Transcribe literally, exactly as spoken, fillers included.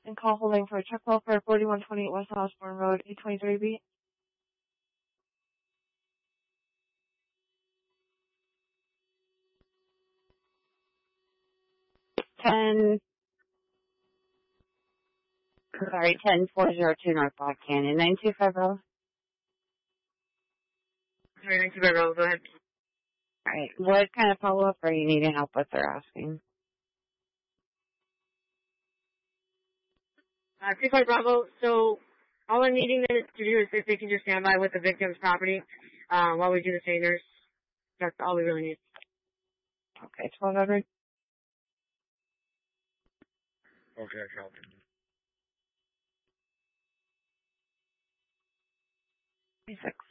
and call holding for a check call for forty-one twenty-eight West Osborne Road, eight twenty-three B. ten, sorry, ten four zero two North Black Canyon, nine two five zero. Sorry, nine two five zero, go ahead. Alright, what kind of follow-up are you needing help with or asking? Uh, two five Bravo, so all I'm needing them to do is if they can just stand by with the victim's property uh, while we do the seiners. That's all we really need. Okay, twelve hundred. Okay, copy. Six.